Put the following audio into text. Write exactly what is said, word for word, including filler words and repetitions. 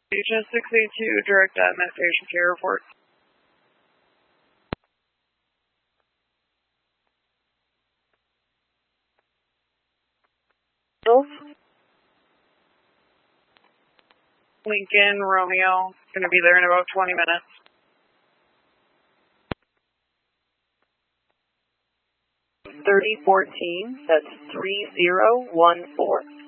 H S six eight two, direct admin patient care report. Lincoln, Romeo, going to be there in about twenty minutes. thirty fourteen, that's three zero one four.